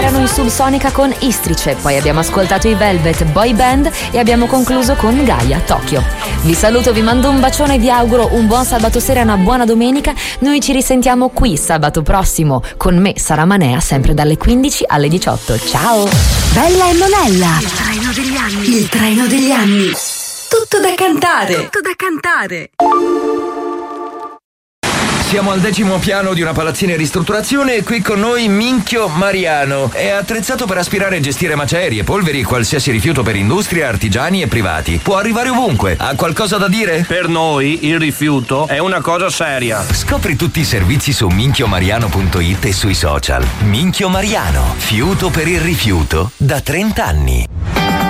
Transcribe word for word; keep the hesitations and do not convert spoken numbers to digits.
erano i Subsonica con Istrice, poi abbiamo ascoltato i Velvet Boy Band e abbiamo concluso con Gaia Tokyo. Vi saluto, vi mando un bacione e vi auguro un buon sabato sera e una buona domenica. Noi ci risentiamo qui sabato prossimo con me, Sara Manea, sempre dalle quindici alle diciotto. Ciao! Bella e Monella, il treno degli anni, il treno degli anni. Tutto da cantare, tutto da cantare. Siamo al decimo piano di una palazzina in ristrutturazione e qui con noi Minchio Mariano. È attrezzato per aspirare e gestire macerie, polveri, qualsiasi rifiuto per industria, artigiani e privati. Può arrivare ovunque. Ha qualcosa da dire? Per noi il rifiuto è una cosa seria. Scopri tutti i servizi su minchio mariano punto it e sui social. Minchio Mariano, fiuto per il rifiuto da trenta anni.